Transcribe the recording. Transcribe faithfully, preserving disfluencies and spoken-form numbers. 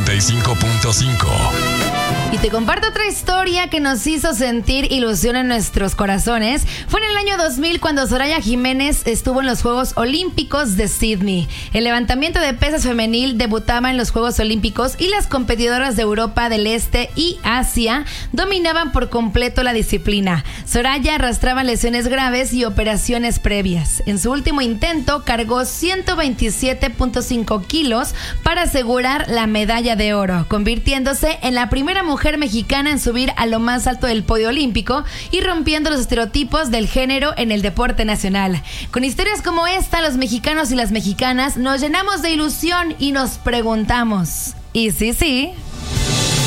noventa y cinco punto cinco. Y te comparto otra historia que nos hizo sentir ilusión en nuestros corazones. Fue en el año dos mil cuando Soraya Jiménez estuvo en los Juegos Olímpicos de Sydney. El levantamiento de pesas femenil debutaba en los Juegos Olímpicos y las competidoras de Europa del Este y Asia dominaban por completo la disciplina. Soraya arrastraba lesiones graves y operaciones previas. En su último intento cargó ciento veintisiete punto cinco kilos para asegurar la medalla de oro, convirtiéndose en la primera mujer mexicana en subir a lo más alto del podio olímpico y rompiendo los estereotipos del género en el deporte nacional. Con historias como esta, los mexicanos y las mexicanas nos llenamos de ilusión y nos preguntamos, ¿y sí, sí?